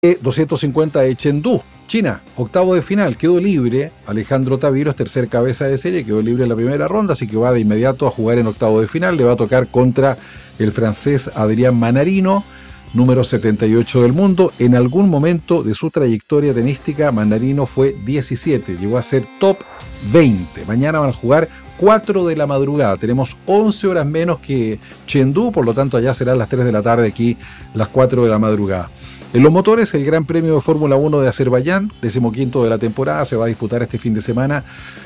250 de Chengdu, China, octavo de final, quedó libre. Alejandro Taviros, tercer cabeza de serie, quedó libre en la primera ronda, así que va de inmediato a jugar en octavo de final. Le va a tocar contra el francés Adrián Manarino, número 78 del mundo. En algún momento de su trayectoria tenística, Manarino fue 17, llegó a ser top 20. Mañana van a jugar 4 de la madrugada, tenemos 11 horas menos que Chengdu, por lo tanto allá serán las 3 de la tarde, aquí las 4 de la madrugada. En los motores, el Gran Premio de Fórmula 1 de Azerbaiyán, 15º de la temporada, se va a disputar este fin de semana.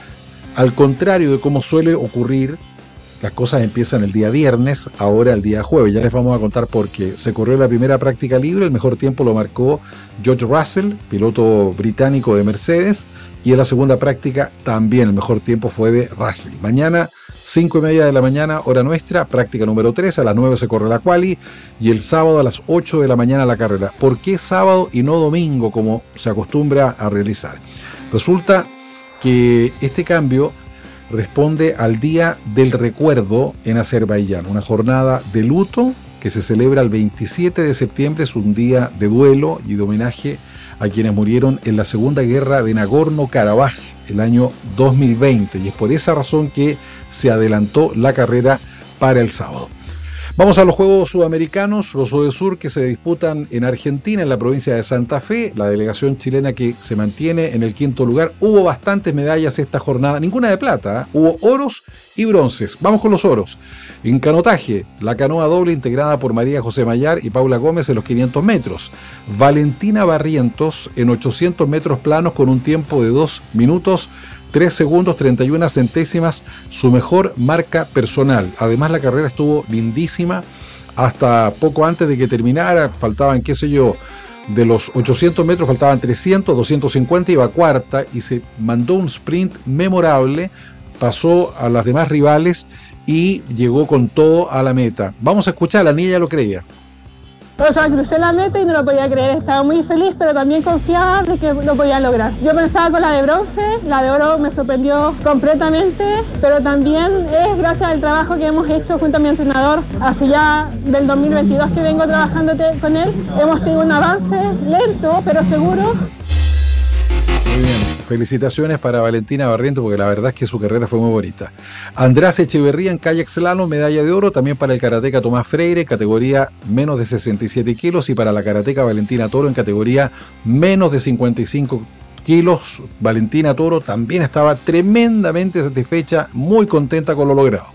Al contrario de cómo suele ocurrir, las cosas empiezan el día viernes, ahora el día jueves. Ya les vamos a contar por qué. Se corrió la primera práctica libre, el mejor tiempo lo marcó George Russell, piloto británico de Mercedes, y en la segunda práctica también el mejor tiempo fue de Russell. Mañana, 5:30 de la mañana, hora nuestra, práctica número 3, a las 9 se corre la quali, y el sábado a las 8 de la mañana la carrera. ¿Por qué sábado y no domingo, como se acostumbra a realizar? Resulta que este cambio responde al Día del Recuerdo en Azerbaiyán, una jornada de luto que se celebra el 27 de septiembre, es un día de duelo y de homenaje a quienes murieron en la Segunda Guerra de Nagorno-Karabaj, el año 2020, y es por esa razón que se adelantó la carrera para el sábado. Vamos a los Juegos Sudamericanos, los UDESUR, que se disputan en Argentina, en la provincia de Santa Fe. La delegación chilena que se mantiene en el quinto lugar. Hubo bastantes medallas esta jornada, ninguna de plata, ¿eh? Hubo oros y bronces. Vamos con los oros. En canotaje, la canoa doble integrada por María José Mayar y Paula Gómez en los 500 metros. Valentina Barrientos en 800 metros planos con un tiempo de 2 minutos 3 segundos 31 centésimas, su mejor marca personal. Además, la carrera estuvo lindísima hasta poco antes de que terminara. Faltaban, qué sé yo, de los 800 metros faltaban 300, 250, iba cuarta y se mandó un sprint memorable, pasó a las demás rivales y llegó con todo a la meta. Vamos a escucharla, ni ella lo creía. O sea, crucé la meta y no lo podía creer, estaba muy feliz, pero también confiada de que lo podía lograr. Yo pensaba con la de bronce, la de oro me sorprendió completamente, pero también es gracias al trabajo que hemos hecho junto a mi entrenador, hace ya del 2022 que vengo trabajando con él. Hemos tenido un avance lento, pero seguro. Muy bien, felicitaciones para Valentina Barrientos, porque la verdad es que su carrera fue muy bonita. András Echeverría en kayak slalom, medalla de oro, también para el karateca Tomás Freire, categoría menos de 67 kilos, y para la karateca Valentina Toro en categoría menos de 55 kilos. Valentina Toro también estaba tremendamente satisfecha, muy contenta con lo logrado.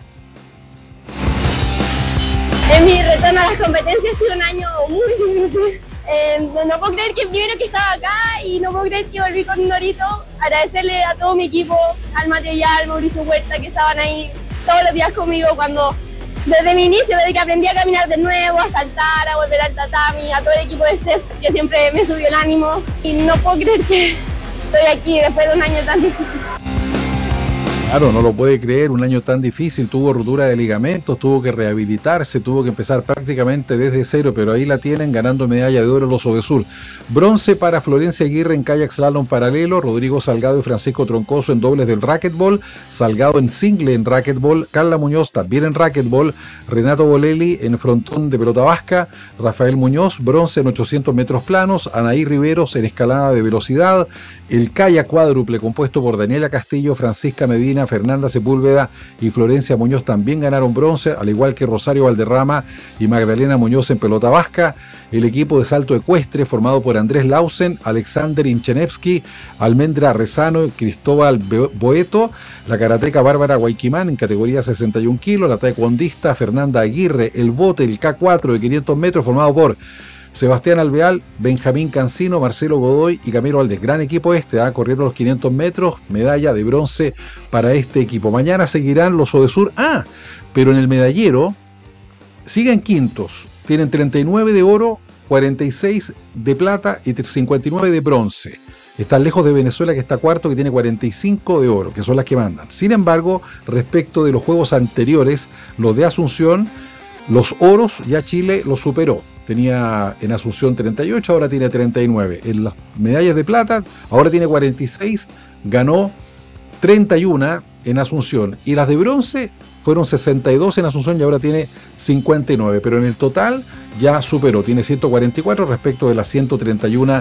En mi retorno a las competencias ha sido un año muy difícil. No puedo creer que primero que estaba acá y no puedo creer que volví con un orito. Agradecerle a todo mi equipo, al material, Mauricio Huerta, que estaban ahí todos los días conmigo cuando, desde mi inicio, desde que aprendí a caminar de nuevo, a saltar, a volver al tatami, a todo el equipo de CEF, que siempre me subió el ánimo. Y no puedo creer que estoy aquí después de un año tan difícil. Claro, no lo puede creer, un año tan difícil, tuvo rotura de ligamentos, tuvo que rehabilitarse, tuvo que empezar prácticamente desde cero, pero ahí la tienen ganando medalla de oro los UDESUR. Bronce para Florencia Aguirre en kayak slalom paralelo, Rodrigo Salgado y Francisco Troncoso en dobles del racquetball, Salgado en single en racquetball, Carla Muñoz también en racquetball, Renato Bolelli en frontón de pelota vasca, Rafael Muñoz, bronce en 800 metros planos, Anaí Riveros en escalada de velocidad, el kayak cuádruple compuesto por Daniela Castillo, Francisca Medina, Fernanda Sepúlveda y Florencia Muñoz también ganaron bronce, al igual que Rosario Valderrama y Magdalena Muñoz en pelota vasca. El equipo de salto ecuestre formado por Andrés Lausen, Alexander Inchenevsky, Almendra Rezano y Cristóbal Boeto, la karateca Bárbara Guayquimán en categoría 61 kilos, la taekwondista Fernanda Aguirre, el bote, el K4 de 500 metros formado por Sebastián Alveal, Benjamín Cancino, Marcelo Godoy y Camilo Valdés. Gran equipo corrieron los 500 metros, medalla de bronce para este equipo. Mañana seguirán los UDESUR. Pero en el medallero siguen quintos. Tienen 39 de oro, 46 de plata y 59 de bronce. Están lejos de Venezuela, que está cuarto, que tiene 45 de oro, que son las que mandan. Sin embargo, respecto de los juegos anteriores, los de Asunción, los oros, ya Chile los superó. Tenía en Asunción 38, ahora tiene 39. En las medallas de plata, ahora tiene 46, ganó 31 en Asunción. Y las de bronce, fueron 62 en Asunción y ahora tiene 59, pero en el total ya superó, tiene 144 respecto de las 131